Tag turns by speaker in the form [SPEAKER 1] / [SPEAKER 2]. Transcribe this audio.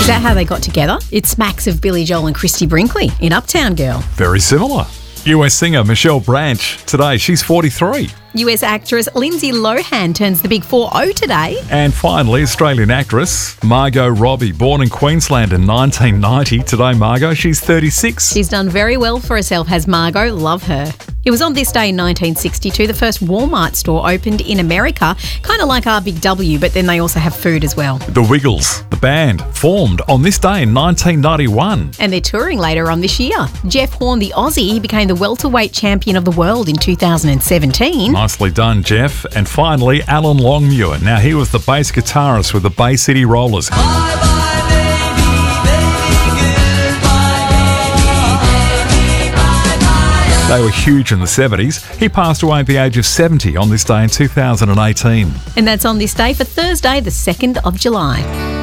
[SPEAKER 1] Is that how they got together? It smacks of Billy Joel and Christy Brinkley in Uptown Girl.
[SPEAKER 2] Very similar. US singer Michelle Branch. Today, she's 43.
[SPEAKER 1] US actress Lindsay Lohan turns the big 40 today.
[SPEAKER 2] And finally, Australian actress Margot Robbie, born in Queensland in 1990. Today, Margot, she's 36.
[SPEAKER 1] She's done very well for herself, has Margot. Love her. It was on this day in 1962 the first Walmart store opened in America, kind of like our Big W, but then they also have food as well.
[SPEAKER 2] The Wiggles, the band, formed on this day in 1991.
[SPEAKER 1] And they're touring later on this year. Jeff Horn, the Aussie, he became the welterweight champion of the world in 2017.
[SPEAKER 2] Nicely done, Jeff. And finally, Alan Longmuir. Now, he was the bass guitarist with the Bay City Rollers. They were huge in the 70s. He passed away at the age of 70 on this day in 2018.
[SPEAKER 1] And that's on this day for Thursday, the 2nd of July.